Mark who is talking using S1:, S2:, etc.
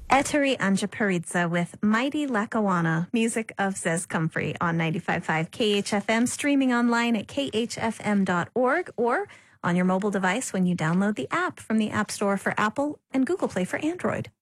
S1: Eteri Anjaparitsa with Mighty Lackawanna, music of Zez Comfrey on 95.5 KHFM, streaming online at khfm.org or on your mobile device when you download the app from the App Store for Apple and Google Play for Android.